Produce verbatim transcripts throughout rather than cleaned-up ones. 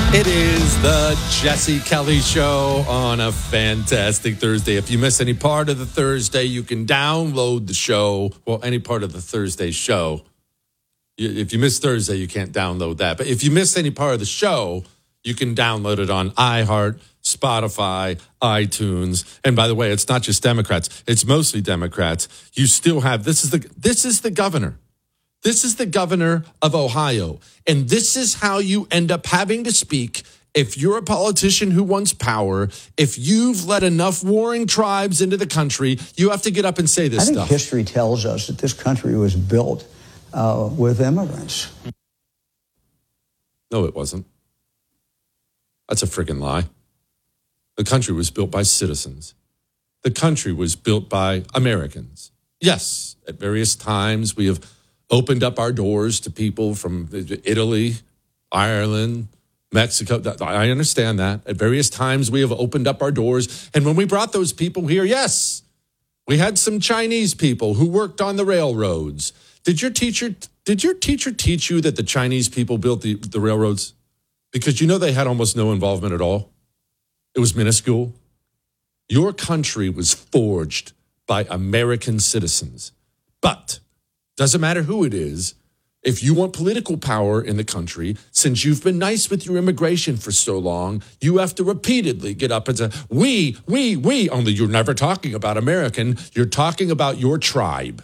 It is the Jesse Kelly Show on a fantastic Thursday. If you miss any part of the Thursday, you can download the show. Well, any part of the Thursday show. If you miss Thursday, you can't download that. But if you miss any part of the show, you can download it on iHeart, Spotify, iTunes. And by the way, it's not just Democrats. It's mostly Democrats. You still have, this is the this is the governor. This is the governor of Ohio. And this is how you end up having to speak if you're a politician who wants power. If you've let enough warring tribes into the country, you have to get up and say this I think stuff. History tells us that this country was built uh, with immigrants. No, it wasn't. That's a freaking lie. The country was built by citizens. The country was built by Americans. Yes, at various times we have opened up our doors to people from Italy, Ireland, Mexico. I understand that. At various times we have opened up our doors. And when we brought those people here, yes, we had some Chinese people who worked on the railroads. Did your teacher did your teacher teach you that the Chinese people built the, the railroads? Because you know they had almost no involvement at all. It was minuscule. Your country was forged by American citizens. But doesn't matter who it is. If you want political power in the country, since you've been nice with your immigration for so long, you have to repeatedly get up and say, we, we, we, only you're never talking about American. You're talking about your tribe.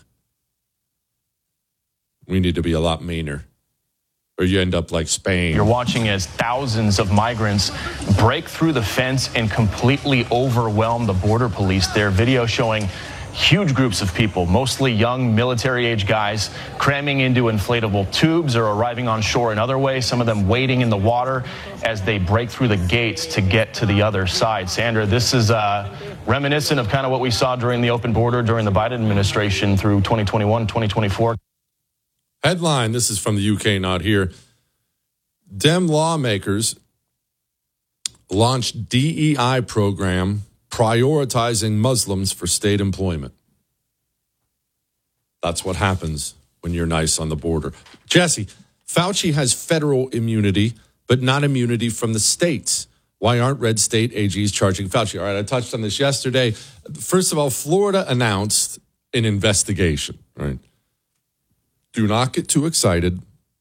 We need to be a lot meaner, or you end up like Spain. You're watching as thousands of migrants break through the fence and completely overwhelm the border police. Their video showing huge groups of people, mostly young military-age guys, cramming into inflatable tubes or arriving on shore in other ways, some of them wading in the water as they break through the gates to get to the other side. Sandra, this is uh, reminiscent of kind of what we saw during the open border during the Biden administration through twenty twenty-one, twenty twenty-four. Headline, this is from the U K, not here. Dem lawmakers launched D E I program prioritizing Muslims for state employment. That's what happens when you're nice on the border. Jesse, Fauci has federal immunity, but not immunity from the states. Why aren't red state A Gs charging Fauci? All right, I touched on this yesterday. First of all, Florida announced an investigation, right? Do not get too excited.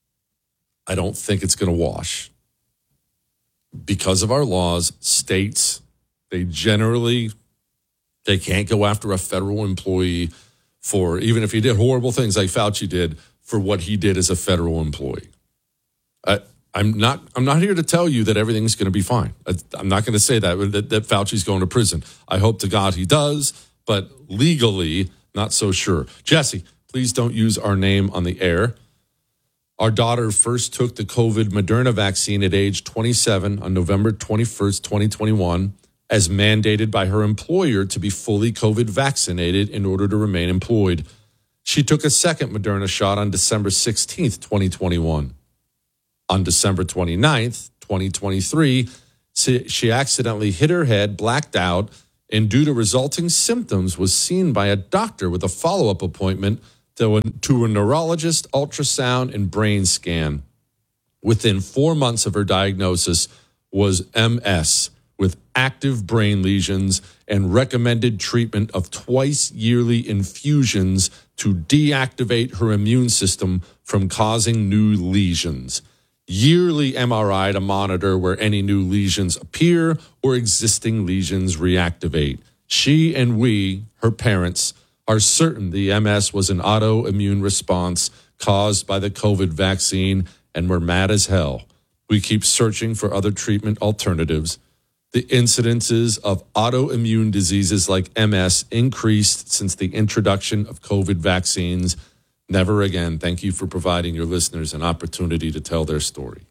I don't think it's going to wash. Because of our laws, states, they generally, they can't go after a federal employee for, even if he did horrible things like Fauci did, for what he did as a federal employee. I, I'm not I'm not here to tell you that everything's going to be fine. I, I'm not going to say that, that, that Fauci's going to prison. I hope to God he does, but legally, not so sure. Jesse, please don't use our name on the air. Our daughter first took the COVID Moderna vaccine at age twenty-seven on November twenty-first, twenty twenty-one, as mandated by her employer to be fully COVID vaccinated in order to remain employed. She took a second Moderna shot on December sixteenth, twenty twenty-one. On December twenty-ninth, twenty twenty-three, she accidentally hit her head, blacked out, and due to resulting symptoms was seen by a doctor with a follow-up appointment to a, to a neurologist, ultrasound, and brain scan. Within four months of her diagnosis was M S, with active brain lesions and recommended treatment of twice yearly infusions to deactivate her immune system from causing new lesions. Yearly M R I to monitor where any new lesions appear or existing lesions reactivate. She and we, her parents, are certain the M S was an autoimmune response caused by the COVID vaccine, and we're mad as hell. We keep searching for other treatment alternatives. The incidences of autoimmune diseases like M S increased since the introduction of COVID vaccines. Never again. Thank you for providing your listeners an opportunity to tell their story.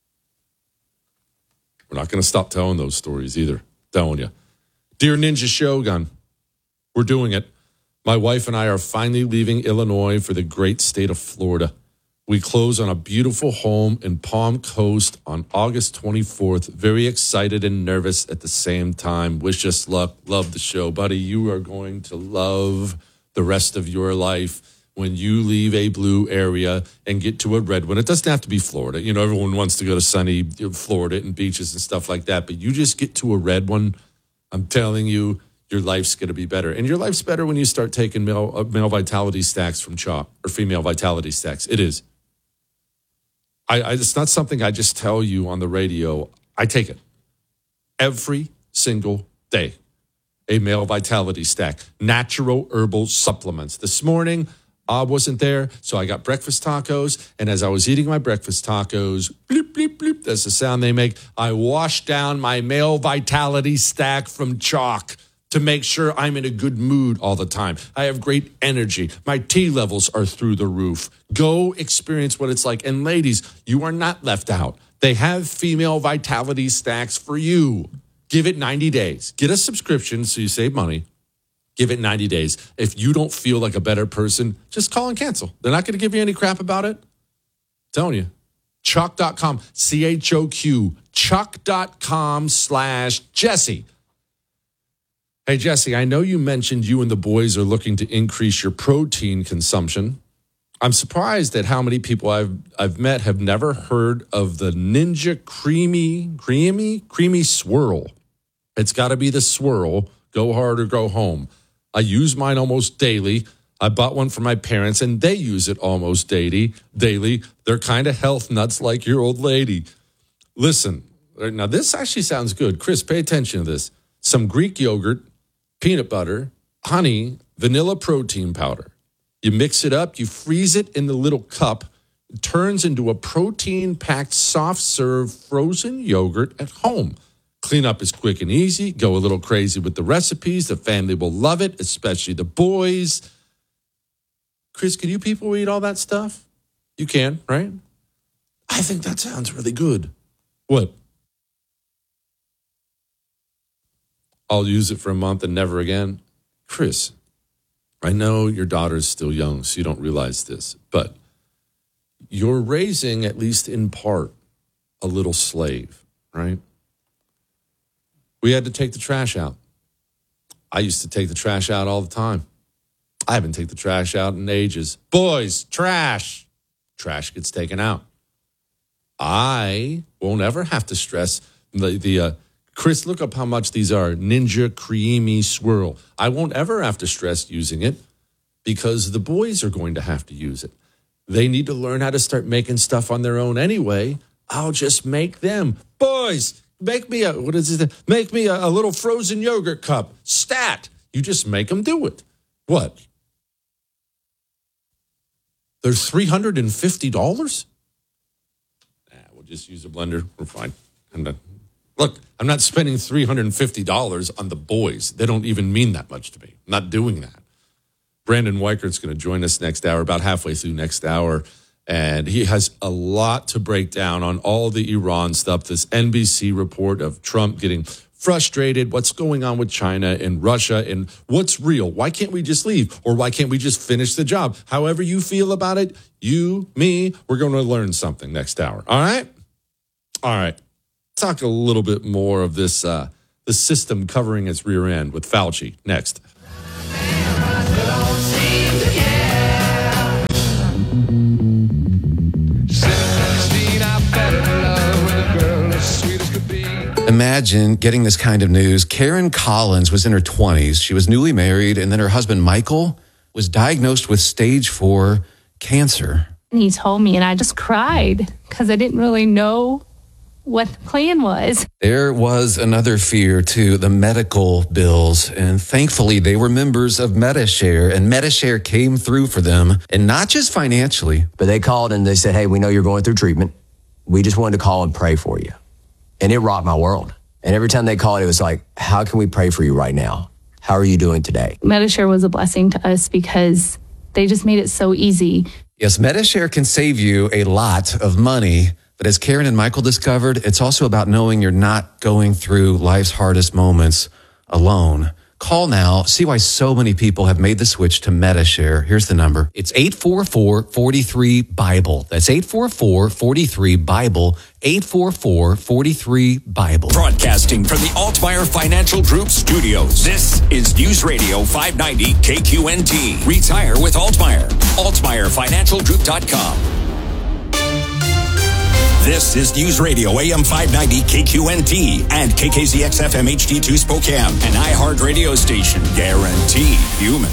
We're not going to stop telling those stories either. Telling you. Dear Ninja Shogun, we're doing it. My wife and I are finally leaving Illinois for the great state of Florida. We close on a beautiful home in Palm Coast on August twenty-fourth. Very excited and nervous at the same time. Wish us luck. Love the show, buddy. You are going to love the rest of your life when you leave a blue area and get to a red one. It doesn't have to be Florida. You know, everyone wants to go to sunny Florida and beaches and stuff like that. But you just get to a red one, I'm telling you, your life's going to be better. And your life's better when you start taking male, uh, male vitality stacks from Chalk or female vitality stacks. It is. I, I, it's not something I just tell you on the radio. I take it every single day. A male vitality stack, natural herbal supplements. This morning, I wasn't there, so I got breakfast tacos. And as I was eating my breakfast tacos, bloop, bloop, bloop, that's the sound they make. I washed down my male vitality stack from Chalk to make sure I'm in a good mood all the time. I have great energy. My T levels are through the roof. Go experience what it's like. And ladies, you are not left out. They have female vitality stacks for you. Give it ninety days. Get a subscription so you save money. Give it ninety days. If you don't feel like a better person, just call and cancel. They're not going to give you any crap about it. I'm telling you. Choq dot com, C H O Q, choq dot com slash Jesse. Hey, Jesse, I know you mentioned you and the boys are looking to increase your protein consumption. I'm surprised at how many people I've I've met have never heard of the Ninja Creamy, Creamy, Creamy Swirl. It's got to be the swirl. Go hard or go home. I use mine almost daily. I bought one for my parents, and they use it almost daily. Daily. They're kind of health nuts like your old lady. Listen, now this actually sounds good. Chris, pay attention to this. Some Greek yogurt, peanut butter, honey, vanilla protein powder. You mix it up, you freeze it in the little cup. It turns into a protein-packed, soft-serve frozen yogurt at home. Cleanup is quick and easy. Go a little crazy with the recipes. The family will love it, especially the boys. Chris, can you people eat all that stuff? You can, right? I think that sounds really good. What? I'll use it for a month and never again. Chris, I know your daughter's still young, so you don't realize this, but you're raising, at least in part, a little slave, right? We had to take the trash out. I used to take the trash out all the time. I haven't taken the trash out in ages. Boys, trash. Trash gets taken out. I won't ever have to stress the, the uh, Chris, look up how much these are. Ninja Creamy Swirl. I won't ever have to stress using it because the boys are going to have to use it. They need to learn how to start making stuff on their own anyway. I'll just make them. Boys, make me a, what is it? Make me a, a little frozen yogurt cup. Stat. You just make them do it. What? They're three hundred fifty dollars? Nah, we'll just use a blender. We're fine. I'm not. Look, I'm not spending three hundred fifty dollars on the boys. They don't even mean that much to me. I'm not doing that. Brandon Weichert's going to join us next hour, about halfway through next hour. And he has a lot to break down on all the Iran stuff, this N B C report of Trump getting frustrated, what's going on with China and Russia, and what's real. Why can't we just leave? Or why can't we just finish the job? However you feel about it, you, me, we're going to learn something next hour. All right? All right. Talk a little bit more of this, uh, the system covering its rear end with Fauci next. Imagine getting this kind of news. Karen Collins was in her twenties. She was newly married, and then her husband, Michael, was diagnosed with stage four cancer. And he told me, and I just cried because I didn't really know what the plan was. There was another fear, too, the medical bills. And thankfully, they were members of Medi-Share, and Medi-Share came through for them, and not just financially. But they called and they said, hey, we know you're going through treatment. We just wanted to call and pray for you. And it rocked my world. And every time they called, it was like, how can we pray for you right now? How are you doing today? Medi-Share was a blessing to us because they just made it so easy. Yes, Medi-Share can save you a lot of money. But as Karen and Michael discovered, it's also about knowing you're not going through life's hardest moments alone. Call now. See why so many people have made the switch to MetaShare. Here's the number. It's eight four four, four three, BIBLE. That's eight four four, four three, BIBLE. eight four four, four three, BIBLE. Broadcasting from the Altmeyer Financial Group studios. This is News Radio five ninety K Q N T. Retire with Altmeyer. Altmeyer Financial Group dot com. This is News Radio A M five ninety K Q N T and K K Z X F M H D two Spokane, an iHeart radio station. Guaranteed human.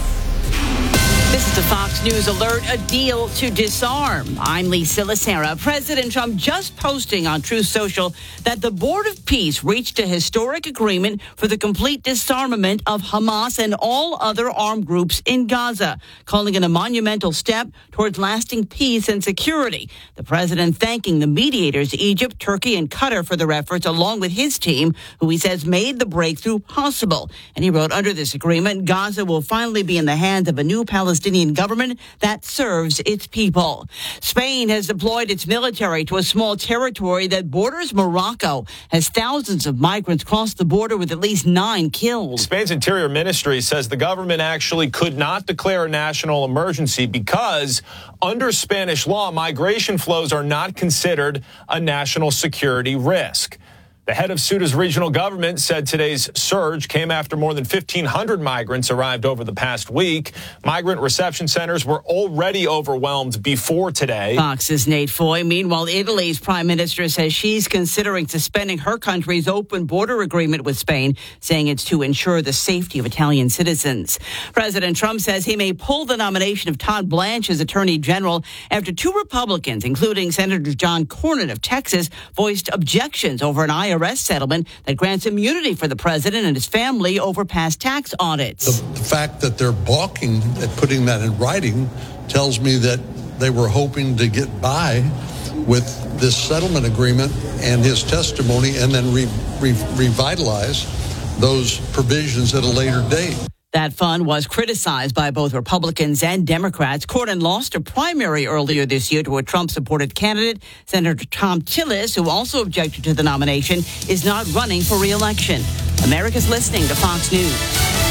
This is the Fox News Alert, a deal to disarm. I'm Lisa Lacera. President Trump just posting on Truth Social that the Board of Peace reached a historic agreement for the complete disarmament of Hamas and all other armed groups in Gaza, calling it a monumental step towards lasting peace and security. The president thanking the mediators, Egypt, Turkey, and Qatar for their efforts, along with his team, who he says made the breakthrough possible. And he wrote, under this agreement, Gaza will finally be in the hands of a new Palestinian government that serves its people. Spain has deployed its military to a small territory that borders Morocco as thousands of migrants cross the border with at least nine killed. Spain's Interior Ministry says the government actually could not declare a national emergency because under Spanish law, migration flows are not considered a national security risk. The head of Ceuta's regional government said today's surge came after more than fifteen hundred migrants arrived over the past week. Migrant reception centers were already overwhelmed before today. Fox's Nate Foy. Meanwhile, Italy's prime minister says she's considering suspending her country's open border agreement with Spain, saying it's to ensure the safety of Italian citizens. President Trump says he may pull the nomination of Todd Blanche as Attorney General after two Republicans, including Senator John Cornyn of Texas, voiced objections over an I R S arrest settlement that grants immunity for the president and his family over past tax audits. The, the fact that they're balking at putting that in writing tells me that they were hoping to get by with this settlement agreement and his testimony and then re, re, revitalize those provisions at a later date. That fund was criticized by both Republicans and Democrats. Cornyn lost a primary earlier this year to a Trump-supported candidate. Senator Tom Tillis, who also objected to the nomination, is not running for re-election. America's listening to Fox News.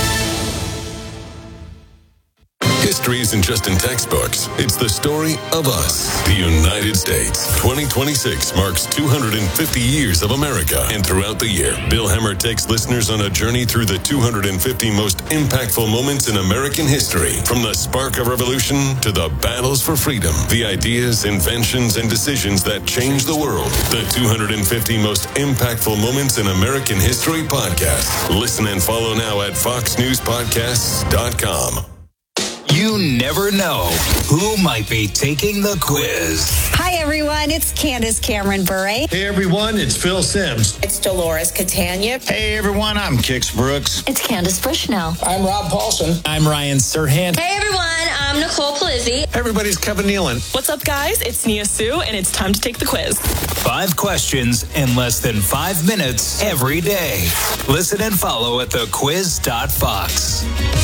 History isn't just in textbooks. It's the story of us, the United States. twenty twenty-six marks two hundred fifty years of America. And throughout the year, Bill Hemmer takes listeners on a journey through the two hundred fifty most impactful moments in American history. From the spark of revolution to the battles for freedom, the ideas, inventions, and decisions that changed the world. The two hundred fifty most impactful moments in American history podcast. Listen and follow now at fox news podcasts dot com. You never know who might be taking the quiz. Hi, everyone. It's Candace Cameron Bure. Hey, everyone. It's Phil Sims. It's Dolores Catania. Hey, everyone. I'm Kix Brooks. It's Candace Bushnell. I'm Rob Paulson. I'm Ryan Serhant. Hey, everyone. I'm Nicole Palizzi. Everybody's Kevin Nealon. What's up, guys? It's Nia Sue, and it's time to take the quiz. Five questions in less than five minutes every day. Listen and follow at the quiz dot fox.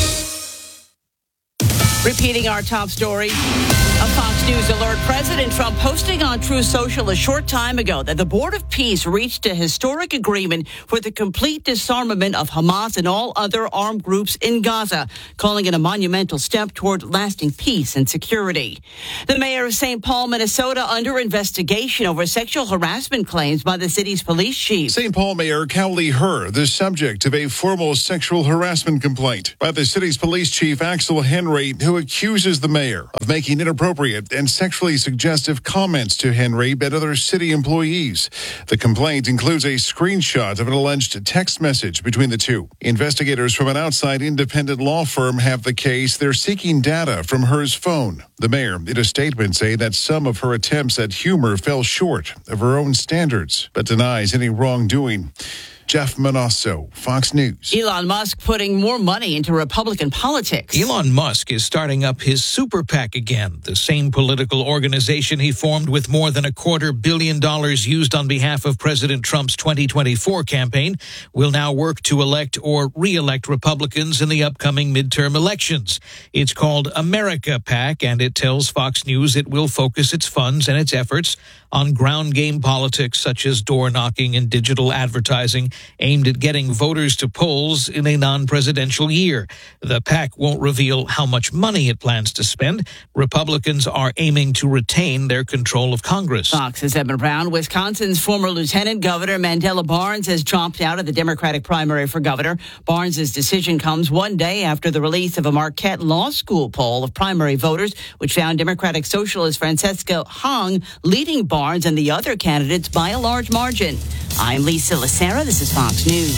Repeating our top story, a Fox News alert. President Trump posting on Truth Social a short time ago that the Board of Peace reached a historic agreement for the complete disarmament of Hamas and all other armed groups in Gaza, calling it a monumental step toward lasting peace and security. The mayor of Saint Paul, Minnesota, under investigation over sexual harassment claims by the city's police chief. Saint Paul Mayor Cowley Herr, the subject of a formal sexual harassment complaint by the city's police chief, Axel Henry, who accuses the mayor of making inappropriate and sexually suggestive comments to Henry and other city employees. The complaint includes a screenshot of an alleged text message between the two. Investigators from an outside independent law firm have the case. They're seeking data from Herr's phone. The mayor, in a statement, say that some of her attempts at humor fell short of her own standards, but denies any wrongdoing. Jeff Manasso, Fox News. Elon Musk putting more money into Republican politics. Elon Musk is starting up his super PAC again, the same political organization he formed with more than a quarter billion dollars used on behalf of President Trump's twenty twenty-four campaign, will now work to elect or re-elect Republicans in the upcoming midterm elections. It's called America PAC, and it tells Fox News it will focus its funds and its efforts on ground game politics such as door knocking and digital advertising aimed at getting voters to polls in a non-presidential year. The PAC won't reveal how much money it plans to spend. Republicans are aiming to retain their control of Congress. Fox's Edmund Brown. Wisconsin's former Lieutenant Governor Mandela Barnes has dropped out of the Democratic primary for governor. Barnes' decision comes one day after the release of a Marquette Law School poll of primary voters, which found Democratic Socialist Francesca Hung leading Barnes and the other candidates by a large margin. I'm Lisa Lacera. This is Fox News.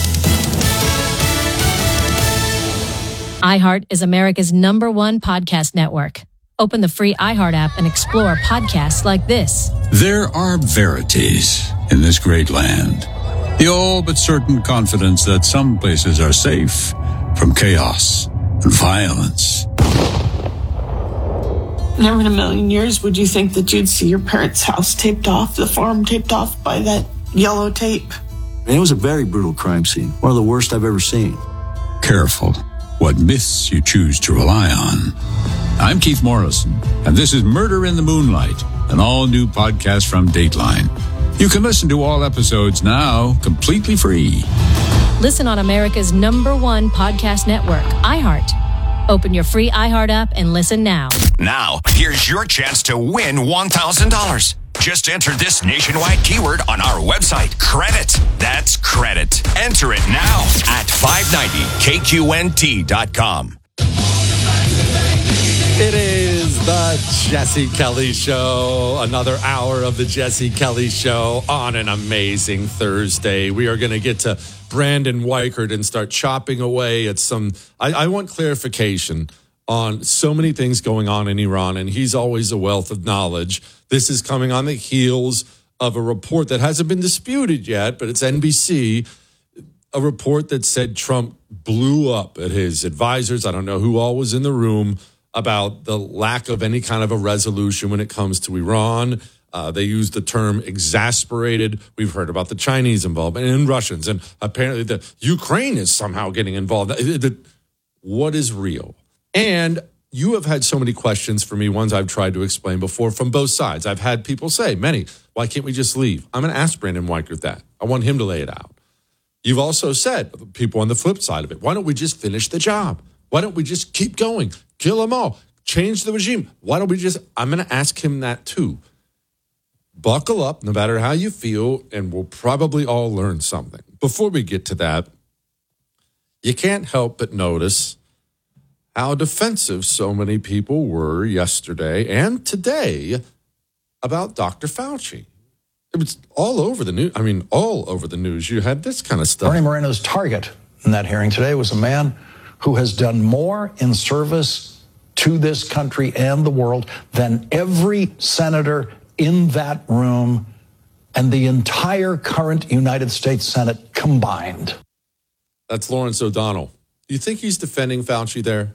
iHeart is America's number one podcast network. Open the free iHeart app and explore podcasts like this. There are verities in this great land. The all but certain confidence that some places are safe from chaos and violence. Never in a million years would you think that you'd see your parents' house taped off, the farm taped off by that yellow tape. And it was a very brutal crime scene, one of the worst I've ever seen. Careful what myths you choose to rely on. I'm Keith Morrison, and this is Murder in the Moonlight, an all-new podcast from Dateline. You can listen to all episodes now completely free. Listen on America's number one podcast network, iHeart. Open your free iHeart app and listen now. Now, here's your chance to win one thousand dollars. Just enter this nationwide keyword on our website, credit. That's credit. Enter it now at five ninety K Q N T dot com. It is the Jesse Kelly Show. Another hour of the Jesse Kelly Show on an amazing Thursday. We are going to get to Brandon Weichert and start chopping away at some... I, I want clarification on so many things going on in Iran, and he's always a wealth of knowledge. This is coming on the heels of a report that hasn't been disputed yet, but it's N B C, a report that said Trump blew up at his advisors. I don't know who all was in the room about the lack of any kind of a resolution when it comes to Iran. Uh, they used the term exasperated. We've heard about the Chinese involvement and Russians, and apparently the Ukraine is somehow getting involved. What is real? And you have had so many questions for me, ones I've tried to explain before from both sides. I've had people say, many, why can't we just leave? I'm going to ask Brandon Weichert that. I want him to lay it out. You've also said, people on the flip side of it, why don't we just finish the job? Why don't we just keep going? Kill them all. Change the regime. Why don't we just... I'm going to ask him that too. Buckle up, no matter how you feel, and we'll probably all learn something. Before we get to that, you can't help but notice how defensive so many people were yesterday and today about Doctor Fauci. It was all over the news. I mean, all over the news. You had this kind of stuff. Bernie Moreno's target in that hearing today was a man who has done more in service to this country and the world than every senator in that room and the entire current United States Senate combined. That's Lawrence O'Donnell. Do you think he's defending Fauci there?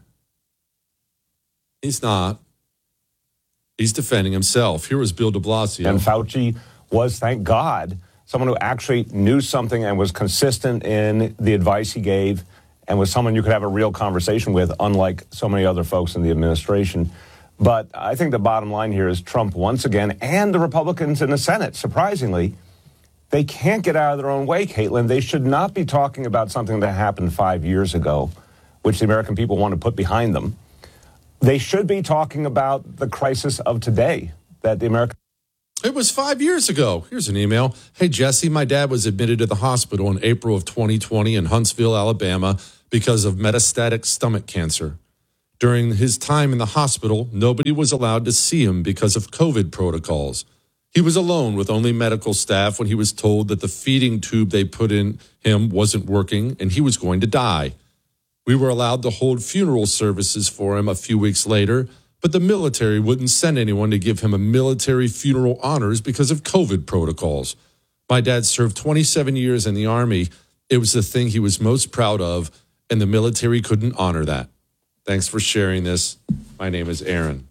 He's not. He's defending himself. Here was Bill de Blasio. And Fauci was, thank God, someone who actually knew something and was consistent in the advice he gave and was someone you could have a real conversation with, unlike so many other folks in the administration. But I think the bottom line here is Trump once again, and the Republicans in the Senate, surprisingly, they can't get out of their own way, Caitlin. They should not be talking about something that happened five years ago, which the American people want to put behind them. They should be talking about the crisis of today that the American... It was five years ago. Here's an email. Hey, Jesse, my dad was admitted to the hospital in April of twenty twenty in Huntsville, Alabama, because of metastatic stomach cancer. During his time in the hospital, nobody was allowed to see him because of COVID protocols. He was alone with only medical staff when he was told that the feeding tube they put in him wasn't working and he was going to die. We were allowed to hold funeral services for him a few weeks later, but the military wouldn't send anyone to give him a military funeral honors because of COVID protocols. My dad served twenty-seven years in the Army. It was the thing he was most proud of, and the military couldn't honor that. Thanks for sharing this. My name is Aaron.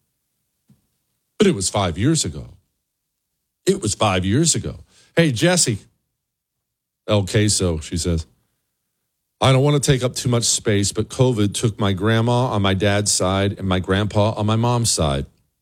But it was five years ago. It was five years ago. Hey, Jesse. El Queso, she says. I don't want to take up too much space, but COVID took my grandma on my dad's side and my grandpa on my mom's side.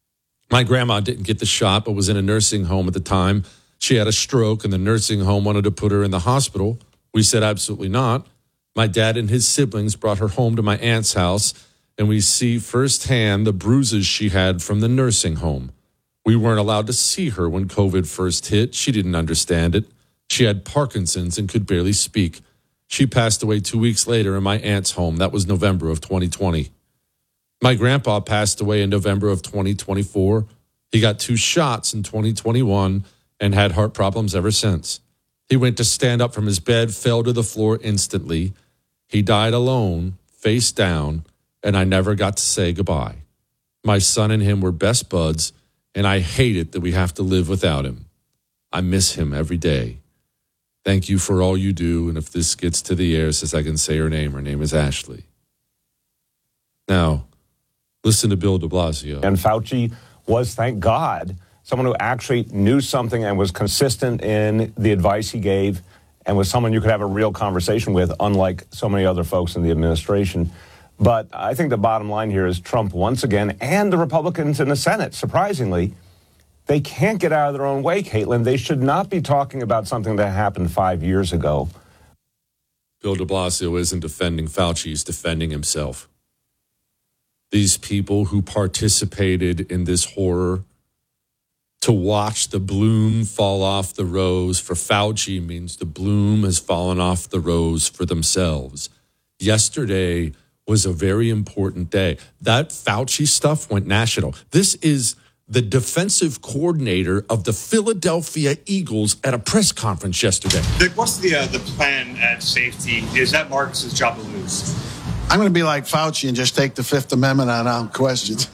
My grandma didn't get the shot, but was in a nursing home at the time. She had a stroke, and the nursing home wanted to put her in the hospital. We said absolutely not. My dad and his siblings brought her home to my aunt's house, and we see firsthand the bruises she had from the nursing home. We weren't allowed to see her when COVID first hit. She didn't understand it. She had Parkinson's and could barely speak. She passed away two weeks later in my aunt's home. That was November of twenty twenty. My grandpa passed away in November of twenty twenty-four. He got two shots in twenty twenty-one and had heart problems ever since. He went to stand up from his bed, fell to the floor instantly. He died alone, face down, and I never got to say goodbye. My son and him were best buds, and I hate it that we have to live without him. I miss him every day. Thank you for all you do, and if this gets to the air, says I can say her name, her name is Ashley. Now, listen to Bill de Blasio. And Fauci was, thank God, someone who actually knew something and was consistent in the advice he gave and was someone you could have a real conversation with, unlike so many other folks in the administration. But I think the bottom line here is Trump once again, and the Republicans in the Senate, surprisingly, they can't get out of their own way, Caitlin. They should not be talking about something that happened five years ago. Bill de Blasio isn't defending Fauci, he's defending himself. These people who participated in this horror, to watch the bloom fall off the rose for Fauci means the bloom has fallen off the rose for themselves. Yesterday was a very important day. That Fauci stuff went national. This is the defensive coordinator of the Philadelphia Eagles at a press conference yesterday. What's the uh, the plan at safety? Is that Marcus's job to lose? I'm going to be like Fauci and just take the Fifth Amendment on our questions.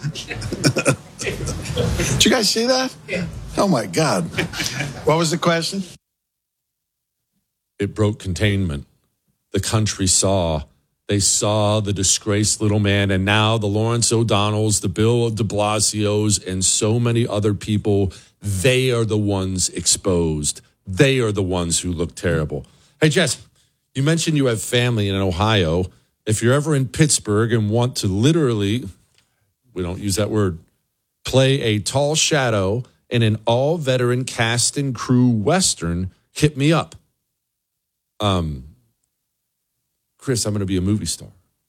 Did you guys see that? Yeah. Oh, my God. What was the question? It broke containment. The country saw. They saw the disgraced little man, and now the Lawrence O'Donnells, the Bill de Blasios, and so many other people, they are the ones exposed. They are the ones who look terrible. Hey, Jess, you mentioned you have family in Ohio. If you're ever in Pittsburgh and want to literally, we don't use that word, play a tall shadow in an all-veteran cast and crew Western, hit me up. Um, Chris, I'm going to be a movie star.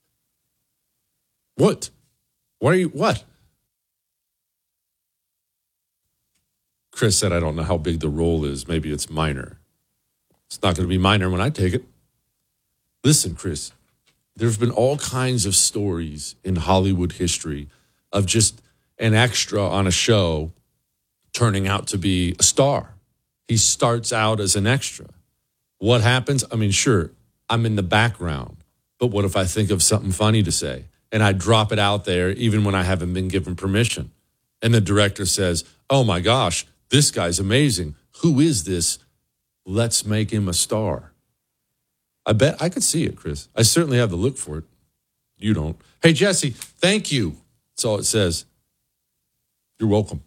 What? What are you, what? Chris said, I don't know how big the role is. Maybe it's minor. It's not going to be minor when I take it. Listen, Chris, there's been all kinds of stories in Hollywood history of just an extra on a show turning out to be a star. He starts out as an extra. What happens? I mean, sure, I'm in the background, but what if I think of something funny to say and I drop it out there even when I haven't been given permission? And the director says, oh my gosh, this guy's amazing. Who is this? Let's make him a star. I bet I could see it, Chris. I certainly have the look for it. You don't. Hey, Jesse, thank you. That's all it says. You're welcome.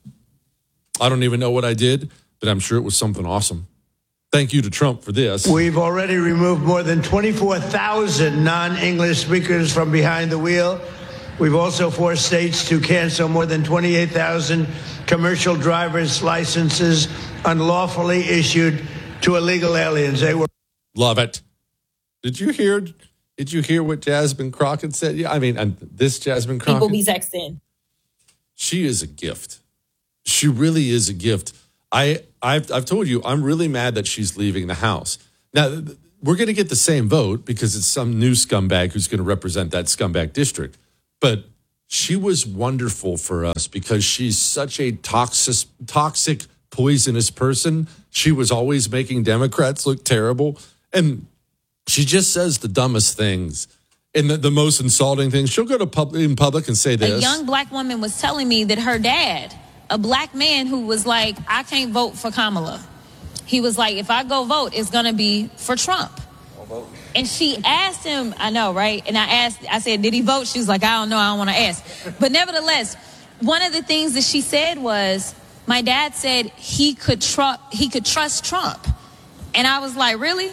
I don't even know what I did, but I'm sure it was something awesome. Thank you to Trump for this. We've already removed more than twenty-four thousand non-English speakers from behind the wheel. We've also forced states to cancel more than twenty-eight thousand commercial driver's licenses unlawfully issued to illegal aliens. They were Love it. Did you hear? Did you hear what Jasmine Crockett said? Yeah, I mean, and this Jasmine Crockett. People be texting. She is a gift. She really is a gift. I, I've, I've told you, I'm really mad that she's leaving the House. Now, we're going to get the same vote because it's some new scumbag who's going to represent that scumbag district. But she was wonderful for us because she's such a toxic, toxic, poisonous person. She was always making Democrats look terrible. And she just says the dumbest things and the, the most insulting things. She'll go to pub, in public and say this. A young black woman was telling me that her dad, a black man who was like, I can't vote for Kamala. He was like, if I go vote, it's going to be for Trump. And she asked him, I know, right? And I asked, I said, did he vote? She was like, I don't know. I don't want to ask. But nevertheless, one of the things that she said was, my dad said he could, tru- he could trust Trump. And I was like, really?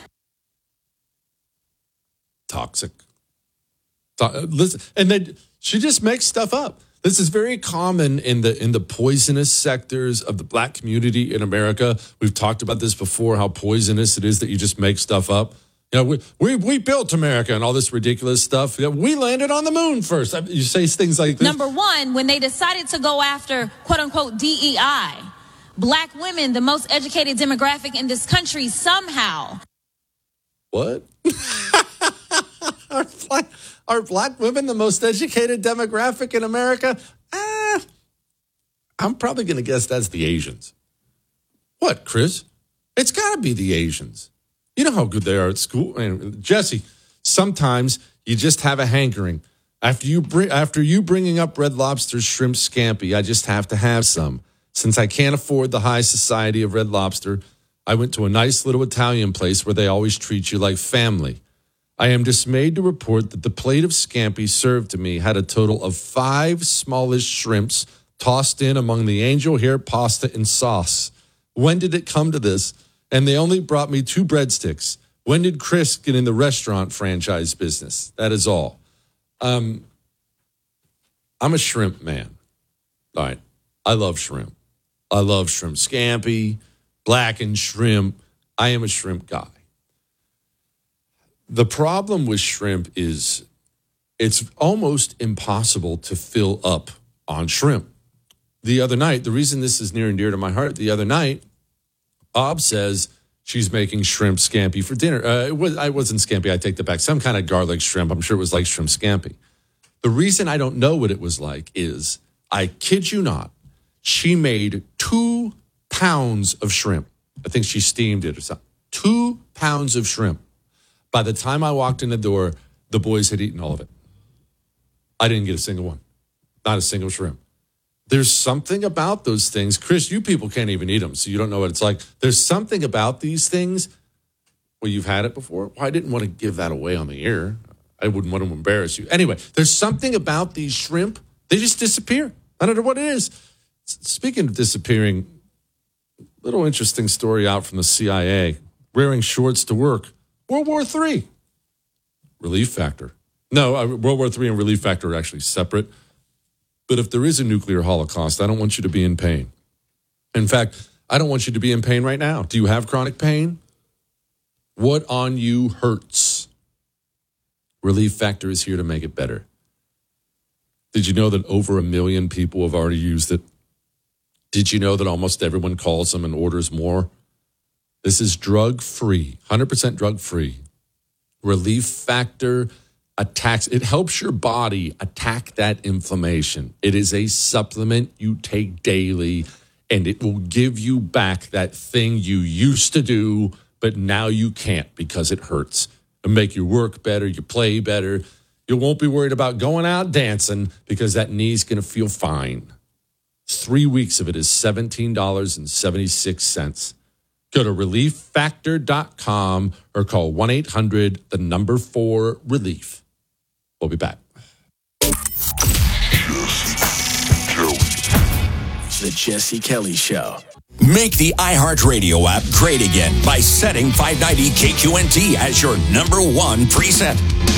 Toxic. To- listen, and then she just makes stuff up. This is very common in the in the poisonous sectors of the black community in America. We've talked about this before, how poisonous it is that you just make stuff up. You know, we we, we built America and all this ridiculous stuff. We landed on the moon first. You say things like this. Number one, when they decided to go after, quote unquote, D E I, black women, the most educated demographic in this country, somehow. What? are, black, are black women the most educated demographic in America? Eh, I'm probably going to guess that's the Asians. What, Chris? It's got to be the Asians. You know how good they are at school. And Jesse, sometimes you just have a hankering. After you bring, after you bringing up Red Lobster's shrimp scampi, I just have to have some. Since I can't afford the high society of Red Lobster, I went to a nice little Italian place where they always treat you like family. I am dismayed to report that the plate of scampi served to me had a total of five smallish shrimps tossed in among the angel hair pasta and sauce. When did it come to this? And they only brought me two breadsticks. When did Chris get in the restaurant franchise business? That is all. Um, I'm a shrimp man. All right. I love shrimp. I love shrimp scampi, blackened shrimp. I am a shrimp guy. The problem with shrimp is it's almost impossible to fill up on shrimp. The other night, the reason this is near and dear to my heart, the other night, Bob says she's making shrimp scampi for dinner. Uh, it was, I wasn't scampi. I take that back. Some kind of garlic shrimp. I'm sure it was like shrimp scampi. The reason I don't know what it was like is, I kid you not, she made two pounds of shrimp. I think she steamed it or something. Two pounds of shrimp. By the time I walked in the door, the boys had eaten all of it. I didn't get a single one. Not a single shrimp. There's something about those things. Chris, you people can't even eat them, so you don't know what it's like. There's something about these things. Well, you've had it before. Well, I didn't want to give that away on the air. I wouldn't want to embarrass you. Anyway, there's something about these shrimp. They just disappear. I don't know what it is. Speaking of disappearing, little interesting story out from the C I A. Wearing shorts to work. World War Three. Relief factor. No, uh, World War Three and relief factor are actually separate. But if there is a nuclear holocaust, I don't want you to be in pain. In fact, I don't want you to be in pain right now. Do you have chronic pain? What on you hurts? Relief Factor is here to make it better. Did you know that over a million people have already used it? Did you know that almost everyone calls them and orders more? This is drug-free, one hundred percent drug-free. Relief Factor attacks, it helps your body attack that inflammation. It is a supplement you take daily, and it will give you back that thing you used to do, but now you can't because it hurts. It'll make you work better, you play better. You won't be worried about going out dancing because that knee's going to feel fine. Three weeks of it is seventeen dollars and seventy-six cents. Go to relief factor dot com or call one eight hundred, the number four, relief. We'll be back. The Jesse Kelly Show. Make the iHeartRadio app great again by setting five ninety K Q N T as your number one preset.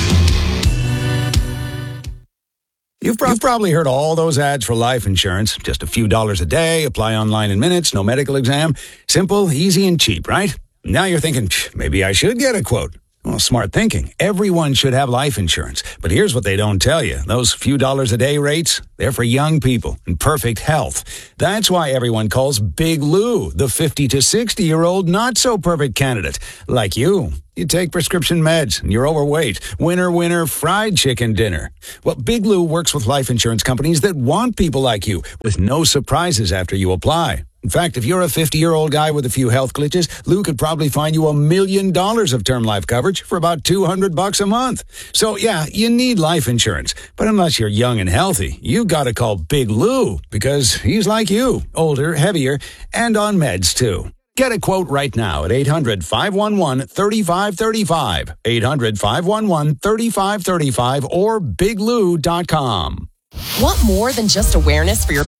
You've, pro- You've probably heard all those ads for life insurance. Just a few dollars a day, apply online in minutes, no medical exam. Simple, easy, and cheap, right? Now you're thinking, maybe I should get a quote. Well, smart thinking. Everyone should have life insurance. But here's what they don't tell you. Those few dollars a day rates, they're for young people in perfect health. That's why everyone calls Big Lou the fifty to sixty-year-old not-so-perfect candidate. Like you. You take prescription meds and you're overweight. Winner, winner, fried chicken dinner. Well, Big Lou works with life insurance companies that want people like you with no surprises after you apply. In fact, if you're a fifty-year-old guy with a few health glitches, Lou could probably find you a million dollars of term life coverage for about two hundred bucks a month. So, yeah, you need life insurance. But unless you're young and healthy, you got to call Big Lou because he's like you, older, heavier, and on meds, too. Get a quote right now at eight hundred, five one one, three five three five, eight hundred, five one one, three five three five, or big lou dot com. Want more than just awareness for your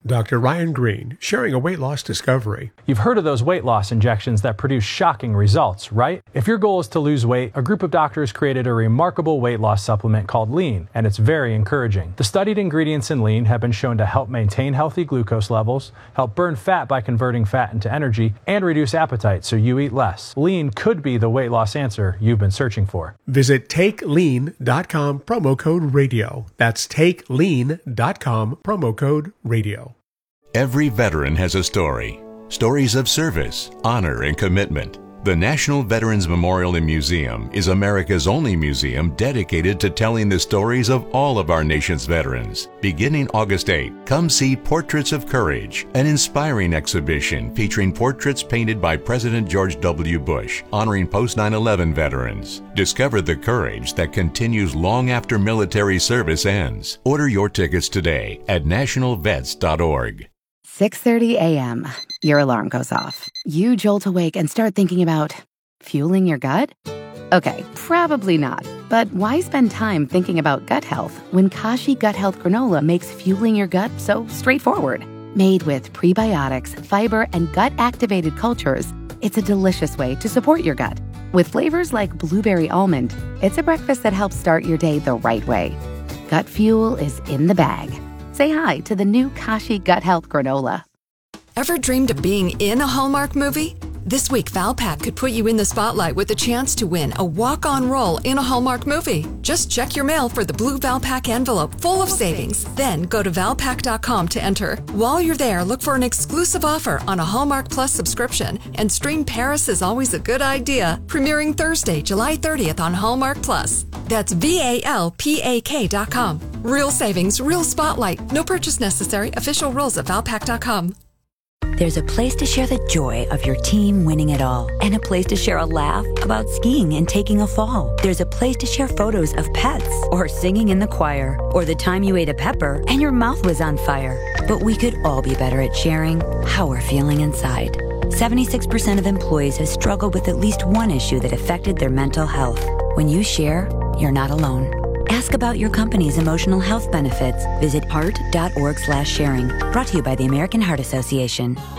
Doctor Ryan Green, sharing a weight loss discovery. You've heard of those weight loss injections that produce shocking results, right? If your goal is to lose weight, a group of doctors created a remarkable weight loss supplement called Lean, and it's very encouraging. The studied ingredients in Lean have been shown to help maintain healthy glucose levels, help burn fat by converting fat into energy, and reduce appetite so you eat less. Lean could be the weight loss answer you've been searching for. Visit take lean dot com, promo code radio. That's take lean dot com, promo code radio. Every veteran has a story. Stories of service, honor, and commitment. The National Veterans Memorial and Museum is America's only museum dedicated to telling the stories of all of our nation's veterans. Beginning August eighth, come see Portraits of Courage, an inspiring exhibition featuring portraits painted by President George W. Bush, honoring post nine eleven veterans. Discover the courage that continues long after military service ends. Order your tickets today at national vets dot org. six thirty a.m. Your alarm goes off. You jolt awake and start thinking about fueling your gut? Okay, probably not. But why spend time thinking about gut health when Kashi Gut Health Granola makes fueling your gut so straightforward? Made with prebiotics, fiber, and gut-activated cultures, it's a delicious way to support your gut. With flavors like blueberry almond, it's a breakfast that helps start your day the right way. Gut fuel is in the bag. Say hi to the new Kashi Gut Health Granola. Ever dreamed of being in a Hallmark movie? This week, Valpak could put you in the spotlight with the chance to win a walk-on role in a Hallmark movie. Just check your mail for the blue Valpak envelope full of savings. Then go to valpak dot com to enter. While you're there, look for an exclusive offer on a Hallmark Plus subscription and stream Paris is Always a Good Idea, premiering Thursday, July thirtieth on Hallmark Plus. That's V A L P A K dot com. Real savings, real spotlight. No purchase necessary. Official rules at valpak dot com. There's a place to share the joy of your team winning it all, and a place to share a laugh about skiing and taking a fall. There's a place to share photos of pets, or singing in the choir, or the time you ate a pepper and your mouth was on fire. But we could all be better at sharing how we're feeling inside. seventy-six percent of employees have struggled with at least one issue that affected their mental health. When you share, you're not alone. Ask about your company's emotional health benefits. Visit heart dot org slash sharing. Brought to you by the American Heart Association.